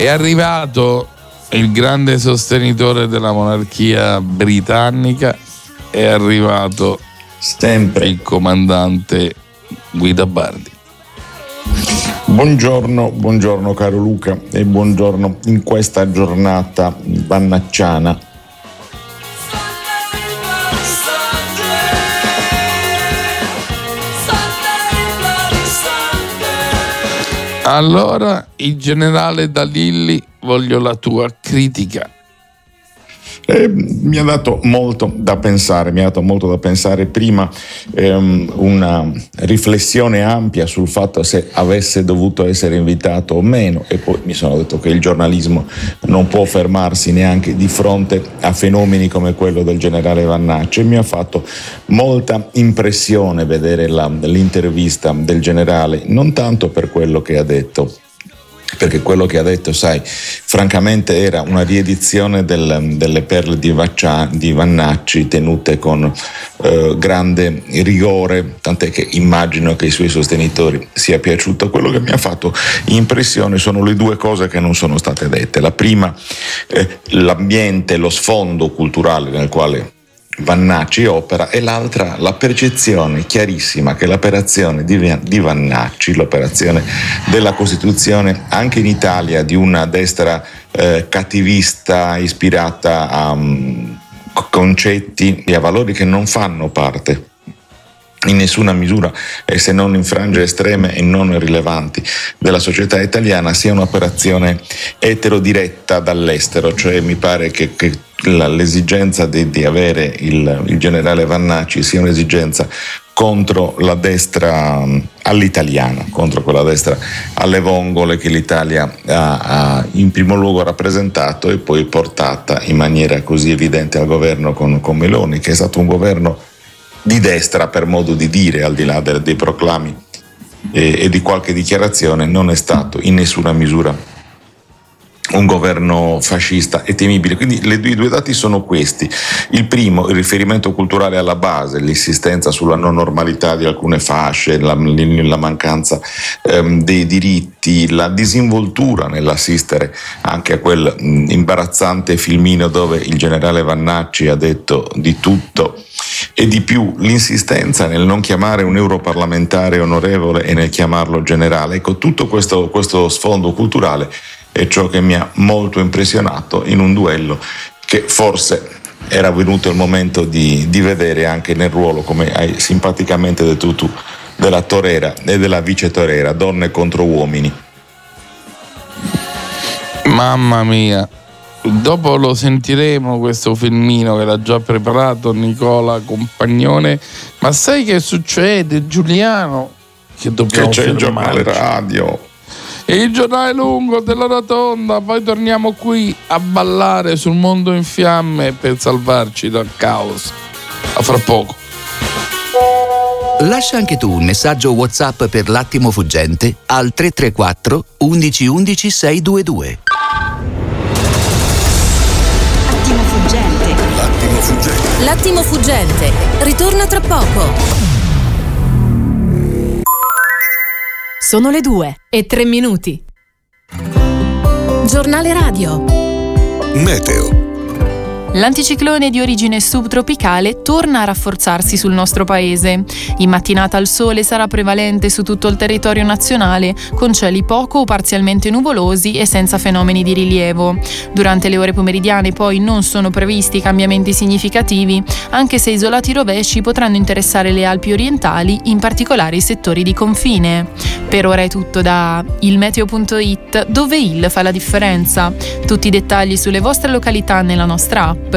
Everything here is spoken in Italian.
È arrivato il grande sostenitore della monarchia britannica, è arrivato sempre il comandante Guido Bardi. Buongiorno caro Luca e buongiorno in questa giornata vannacciana. Allora, il generale Dalilli, voglio la tua critica. Mi ha dato molto da pensare prima una riflessione ampia sul fatto se avesse dovuto essere invitato o meno, e poi mi sono detto che il giornalismo non può fermarsi neanche di fronte a fenomeni come quello del generale Vannacci, e mi ha fatto molta impressione vedere l'intervista del generale, non tanto per quello che ha detto, perché quello che ha detto, francamente era una riedizione delle perle di Vannacci tenute con grande rigore, tant'è che immagino che ai suoi sostenitori sia piaciuto. Quello che mi ha fatto impressione sono le due cose che non sono state dette. La prima, l'ambiente, lo sfondo culturale nel quale Vannacci opera, e l'altra la percezione chiarissima che l'operazione di Vannacci, l'operazione della Costituzione anche in Italia di una destra cattivista ispirata a concetti e a valori che non fanno parte in nessuna misura, e se non in frange estreme e non rilevanti, della società italiana, sia un'operazione eterodiretta dall'estero. Cioè mi pare che l'esigenza di avere il generale Vannacci sia un'esigenza contro la destra all'italiana, contro quella destra alle vongole che l'Italia ha in primo luogo rappresentato e poi portata in maniera così evidente al governo con Meloni, che è stato un governo di destra per modo di dire, al di là dei proclami e di qualche dichiarazione. Non è stato in nessuna misura un governo fascista e temibile. Quindi i due dati sono questi. Il primo, il riferimento culturale alla base, l'insistenza sulla non normalità di alcune fasce, la mancanza dei diritti, la disinvoltura nell'assistere anche a quel imbarazzante filmino dove il generale Vannacci ha detto di tutto e di più, l'insistenza nel non chiamare un europarlamentare onorevole e nel chiamarlo generale. Ecco, tutto questo sfondo culturale è ciò che mi ha molto impressionato in un duello che forse era venuto il momento di vedere anche nel ruolo, come hai simpaticamente detto tu, della torera e della vice torera, donne contro uomini. Mamma mia, dopo lo sentiremo questo filmino che l'ha già preparato Nicola Compagnone. Ma sai che succede, Giuliano? Che c'è il giornale radio. E il giornale lungo della Rotonda, poi torniamo qui a ballare sul mondo in fiamme per salvarci dal caos. A fra poco. Lascia anche tu un messaggio WhatsApp per l'attimo fuggente al 334 11 11 622. Attimo fuggente. L'attimo fuggente ritorna tra poco. Sono le 2:03. Giornale radio. Meteo. L'anticiclone di origine subtropicale torna a rafforzarsi sul nostro paese. In mattinata il sole sarà prevalente su tutto il territorio nazionale, con cieli poco o parzialmente nuvolosi e senza fenomeni di rilievo. Durante le ore pomeridiane poi non sono previsti cambiamenti significativi, anche se isolati rovesci potranno interessare le Alpi orientali, in particolare i settori di confine. Per ora è tutto da ilmeteo.it, dove il fa la differenza. Tutti i dettagli sulle vostre località nella nostra app.